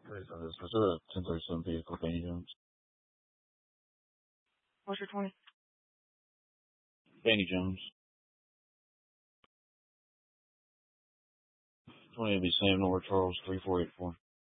This is a 1037 vehicle, Danny Jones. What's your 20? Danny Jones. 20 will be Sam North Charles 3484.